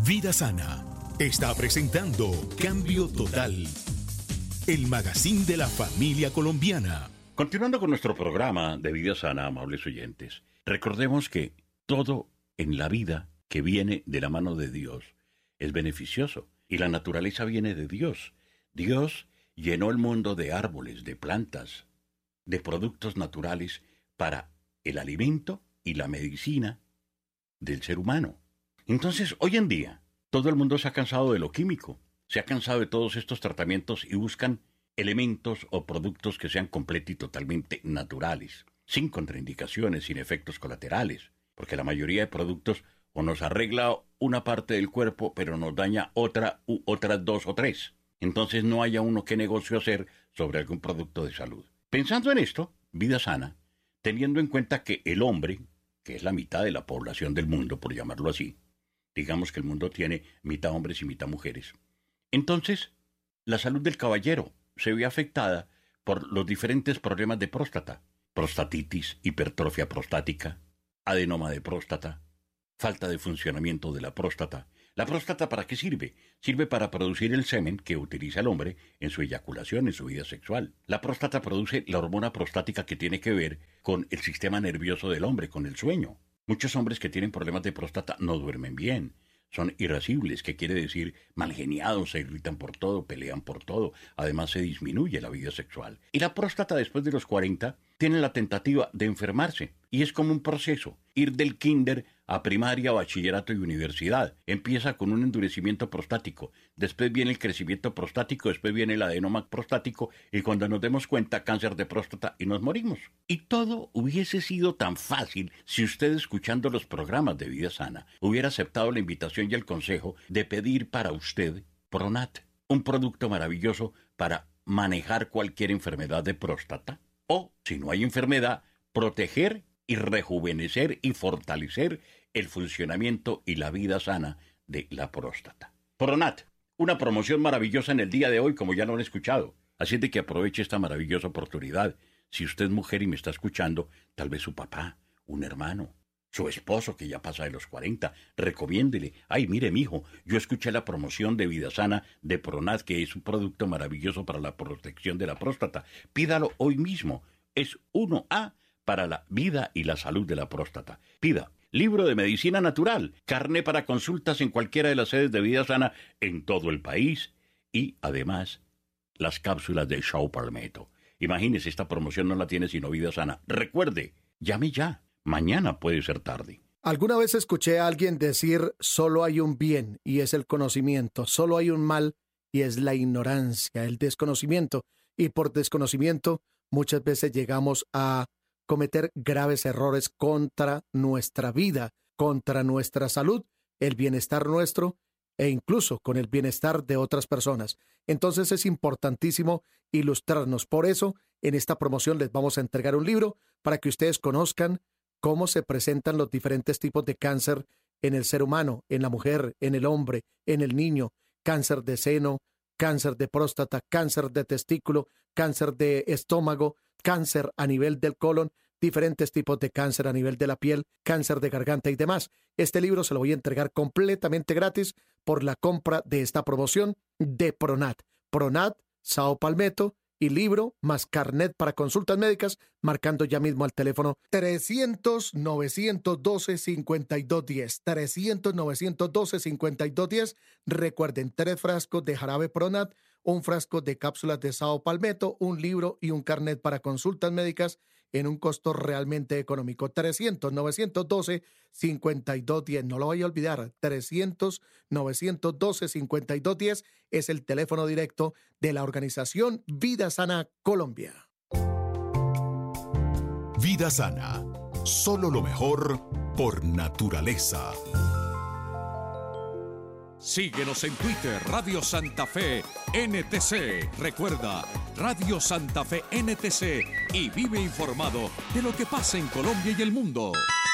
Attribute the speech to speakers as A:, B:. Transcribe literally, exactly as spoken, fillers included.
A: Vida Sana está presentando Cambio Total, el magazine de la familia colombiana.
B: Continuando con nuestro programa de Vida Sana, amables oyentes, recordemos que todo en la vida que viene de la mano de Dios es beneficioso y la naturaleza viene de Dios. Dios llenó el mundo de árboles, de plantas, de productos naturales para el alimento y la medicina del ser humano. Entonces, hoy en día, todo el mundo se ha cansado de lo químico, se ha cansado de todos estos tratamientos y buscan elementos o productos que sean completos y totalmente naturales, sin contraindicaciones, sin efectos colaterales, porque la mayoría de productos o nos arregla una parte del cuerpo, pero nos daña otra u otras dos o tres. Entonces no haya uno qué negocio hacer sobre algún producto de salud. Pensando en esto, Vida Sana, teniendo en cuenta que el hombre, que es la mitad de la población del mundo, por llamarlo así, digamos que el mundo tiene mitad hombres y mitad mujeres. Entonces, la salud del caballero se ve afectada por los diferentes problemas de próstata, prostatitis, hipertrofia prostática, adenoma de próstata, falta de funcionamiento de la próstata. ¿La próstata para qué sirve? Sirve para producir el semen que utiliza el hombre en su eyaculación, en su vida sexual. La próstata produce la hormona prostática que tiene que ver con el sistema nervioso del hombre, con el sueño. Muchos hombres que tienen problemas de próstata no duermen bien, son irascibles, que quiere decir malgeniados, se irritan por todo, pelean por todo, además se disminuye la vida sexual. Y la próstata después de los cuarenta tiene la tentativa de enfermarse, y es como un proceso, ir del kinder a primaria, bachillerato y universidad. Empieza con un endurecimiento prostático, después viene el crecimiento prostático, después viene el adenoma prostático, y cuando nos demos cuenta, cáncer de próstata y nos morimos. Y todo hubiese sido tan fácil si usted, escuchando los programas de Vida Sana, hubiera aceptado la invitación y el consejo de pedir para usted Pronat, un producto maravilloso para manejar cualquier enfermedad de próstata, o, si no hay enfermedad, proteger y rejuvenecer y fortalecer el funcionamiento y la vida sana de la próstata. Pronat, una promoción maravillosa en el día de hoy, como ya lo han escuchado. Así de que aproveche esta maravillosa oportunidad. Si usted es mujer y me está escuchando, tal vez su papá, un hermano, su esposo que ya pasa de los cuarenta, recomiéndele. Ay, mire, mijo, yo escuché la promoción de Vida Sana de Pronat, que es un producto maravilloso para la protección de la próstata. Pídalo hoy mismo. Es uno A para la vida y la salud de la próstata. Pida libro de medicina natural, carné para consultas en cualquiera de las sedes de Vida Sana en todo el país y, además, las cápsulas de Sao Palmetto. Imagínese, esta promoción no la tiene sino Vida Sana. Recuerde, llame ya. Mañana puede ser tarde.
C: Alguna vez escuché a alguien decir, solo hay un bien y es el conocimiento, solo hay un mal y es la ignorancia, el desconocimiento. Y por desconocimiento muchas veces llegamos a cometer graves errores contra nuestra vida, contra nuestra salud, el bienestar nuestro e incluso con el bienestar de otras personas. Entonces es importantísimo ilustrarnos. Por eso, en esta promoción les vamos a entregar un libro para que ustedes conozcan cómo se presentan los diferentes tipos de cáncer en el ser humano, en la mujer, en el hombre, en el niño, cáncer de seno, cáncer de próstata, cáncer de testículo, cáncer de estómago, cáncer a nivel del colon, diferentes tipos de cáncer a nivel de la piel, cáncer de garganta y demás. Este libro se lo voy a entregar completamente gratis por la compra de esta promoción de Pronat. Pronat, Sao Palmetto y libro más carnet para consultas médicas, marcando ya mismo al teléfono trescientos, novecientos doce, cincuenta y dos diez. trescientos, novecientos doce, cincuenta y dos diez. Recuerden, tres frascos de jarabe Pronat, un frasco de cápsulas de Sao Palmetto, un libro y un carnet para consultas médicas en un costo realmente económico. trescientos, novecientos doce, cincuenta y dos diez. No lo vaya a olvidar. trescientos, novecientos doce, cincuenta y dos diez es el teléfono directo de la organización Vida Sana Colombia.
A: Vida Sana. Solo lo mejor por naturaleza.
D: Síguenos en Twitter, Radio Santa Fe N T C. Recuerda, Radio Santa Fe N T C y vive informado de lo que pasa en Colombia y el mundo.